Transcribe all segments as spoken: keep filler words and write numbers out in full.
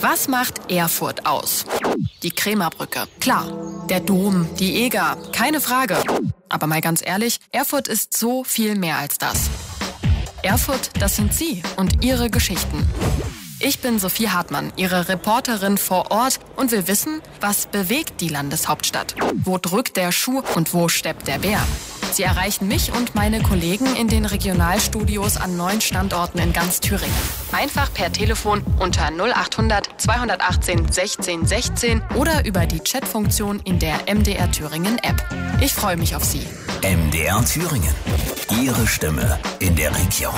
Was macht Erfurt aus? Die Krämerbrücke. Klar. Der Dom, die Eger. Keine Frage. Aber mal ganz ehrlich, Erfurt ist so viel mehr als das. Erfurt, das sind Sie und Ihre Geschichten. Ich bin Sophie Hartmann, Ihre Reporterin vor Ort und will wissen, was bewegt die Landeshauptstadt? Wo drückt der Schuh und wo steppt der Bär? Sie erreichen mich und meine Kollegen in den Regionalstudios an neun Standorten in ganz Thüringen. Einfach per Telefon unter null acht hundert zweihundertachtzehn sechzehn sechzehn oder über die Chatfunktion in der M D R Thüringen App. Ich freue mich auf Sie. M D R Thüringen. Ihre Stimme in der Region.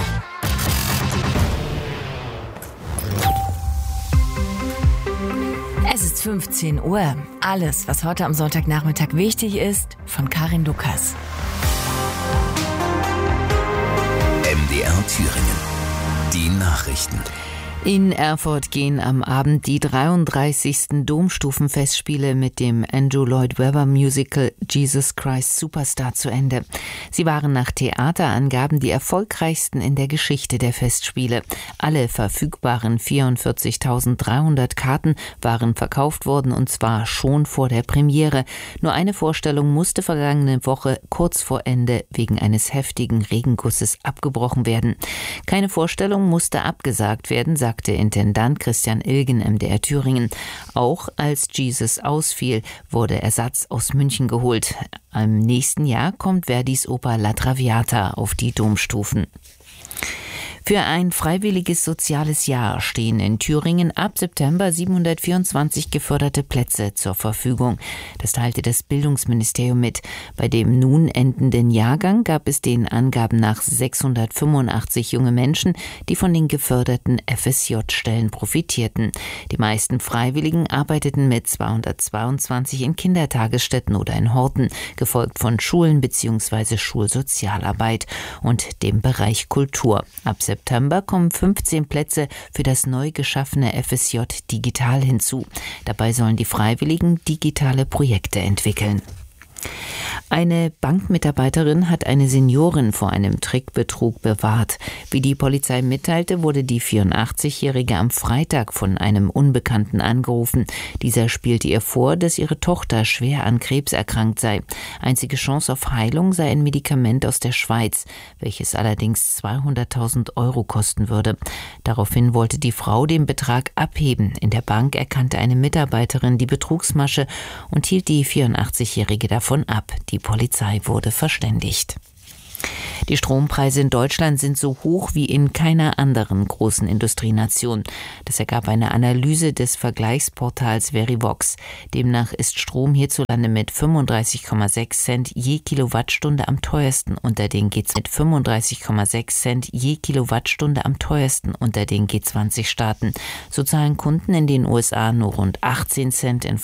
Es ist fünfzehn Uhr. Alles, was heute am Sonntagnachmittag wichtig ist, von Karin Lukas. M D R Thüringen. Die Nachrichten. In Erfurt gehen am Abend die dreiunddreißigsten Domstufenfestspiele mit dem Andrew Lloyd Webber Musical Jesus Christ Superstar zu Ende. Sie waren nach Theaterangaben die erfolgreichsten in der Geschichte der Festspiele. Alle verfügbaren vierundvierzigtausenddreihundert Karten waren verkauft worden, und zwar schon vor der Premiere. Nur eine Vorstellung musste vergangene Woche kurz vor Ende wegen eines heftigen Regengusses abgebrochen werden. Keine Vorstellung musste abgesagt werden, sagt sagte Intendant Christian Ilgen M D R Thüringen. Auch als Jesus ausfiel, wurde Ersatz aus München geholt. Im nächsten Jahr kommt Verdis Oper La Traviata auf die Domstufen. Für ein freiwilliges soziales Jahr stehen in Thüringen ab September siebenhundertvierundzwanzig geförderte Plätze zur Verfügung. Das teilte das Bildungsministerium mit. Bei dem nun endenden Jahrgang gab es den Angaben nach sechshundertfünfundachtzig junge Menschen, die von den geförderten F S J-Stellen profitierten. Die meisten Freiwilligen arbeiteten mit zweihundertzweiundzwanzig in Kindertagesstätten oder in Horten, gefolgt von Schulen bzw. Schulsozialarbeit und dem Bereich Kultur. Ab September kommen fünfzehn Plätze für das neu geschaffene F S J Digital hinzu. Dabei sollen die Freiwilligen digitale Projekte entwickeln. Eine Bankmitarbeiterin hat eine Seniorin vor einem Trickbetrug bewahrt. Wie die Polizei mitteilte, wurde die vierundachtzigjährige am Freitag von einem Unbekannten angerufen. Dieser spielte ihr vor, dass ihre Tochter schwer an Krebs erkrankt sei. Einzige Chance auf Heilung sei ein Medikament aus der Schweiz, welches allerdings zweihunderttausend Euro kosten würde. Daraufhin wollte die Frau den Betrag abheben. In der Bank erkannte eine Mitarbeiterin die Betrugsmasche und hielt die vierundachtzigjährige davon ab. Die Polizei wurde verständigt. Die Strompreise in Deutschland sind so hoch wie in keiner anderen großen Industrienation. Das ergab eine Analyse des Vergleichsportals Verivox. Demnach ist Strom hierzulande mit fünfunddreißig Komma sechs Cent je Kilowattstunde am teuersten unter den G zwanzig mit fünfunddreißig Komma sechs Cent je Kilowattstunde am teuersten unter den G zwanzig Staaten. So zahlen Kunden in den U S A nur rund achtzehn Cent, in